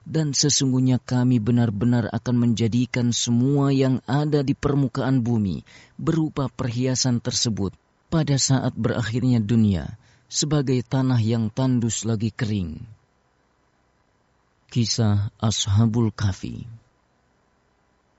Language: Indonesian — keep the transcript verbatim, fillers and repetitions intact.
Dan sesungguhnya kami benar-benar akan menjadikan semua yang ada di permukaan bumi berupa perhiasan tersebut pada saat berakhirnya dunia sebagai tanah yang tandus lagi kering. Kisah Ashabul Kahfi.